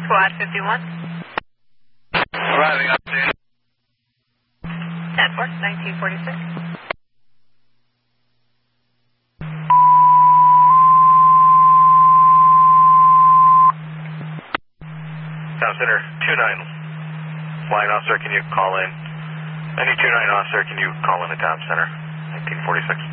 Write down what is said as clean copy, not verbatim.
Squad 51. Arriving up to Network 1946. Town Center 29. Flying officer, can you call in? Any 29 officer, can you call in the Town Center 1946?